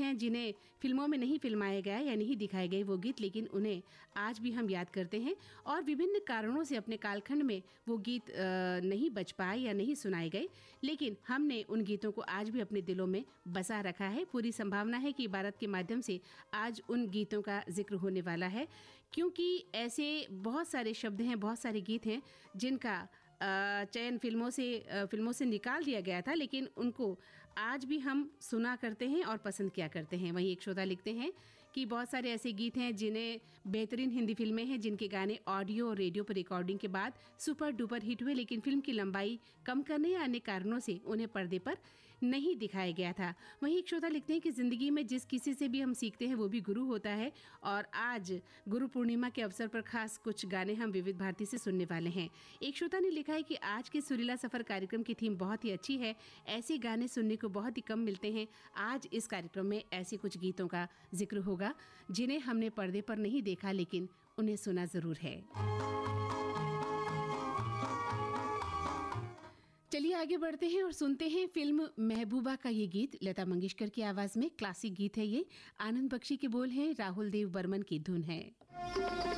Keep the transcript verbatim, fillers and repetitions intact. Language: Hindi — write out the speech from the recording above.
हैं जिन्हें फिल्मों में नहीं फिल्माया गया या नहीं दिखाए गए वो गीत, लेकिन उन्हें आज भी हम याद करते हैं और विभिन्न कारणों से अपने कालखंड में वो गीत नहीं बज पाए या नहीं सुनाए गए, लेकिन हमने उन गीतों को आज भी अपने दिलों में बसा रखा है। पूरी संभावना है कि भारत के माध्यम से आज उन गीतों का जिक्र होने वाला है, क्योंकि ऐसे बहुत सारे शब्द हैं, बहुत सारे गीत हैं जिनका चयन फिल्मों से फिल्मों से निकाल दिया गया था, लेकिन उनको आज भी हम सुना करते हैं और पसंद किया करते हैं। वहीं एक श्रोता लिखते हैं कि बहुत सारे ऐसे गीत हैं जिन्हें बेहतरीन हिंदी फिल्में हैं जिनके गाने ऑडियो और रेडियो पर रिकॉर्डिंग के बाद सुपर डुपर हिट हुए, लेकिन फिल्म की लंबाई कम करने या अन्य कारणों से उन्हें पर्दे पर नहीं दिखाया गया था। वहीं एक श्रोता लिखते हैं कि जिंदगी में जिस किसी से भी हम सीखते हैं वो भी गुरु होता है, और आज गुरु पूर्णिमा के अवसर पर खास कुछ गाने हम विविध भारती से सुनने वाले हैं। एक श्रोता ने लिखा है कि आज के सुरीला सफर कार्यक्रम की थीम बहुत ही अच्छी है, ऐसे गाने सुनने को बहुत ही कम मिलते हैं। आज इस कार्यक्रम में ऐसे कुछ गीतों का जिक्र होगा जिन्हें हमने पर्दे पर नहीं देखा, लेकिन उन्हें सुना जरूर है। चलिए आगे बढ़ते हैं और सुनते हैं फिल्म महबूबा का ये गीत लता मंगेशकर की आवाज में। क्लासिक गीत है ये, आनंद बख्शी के बोल हैं, राहुल देव बर्मन की धुन है।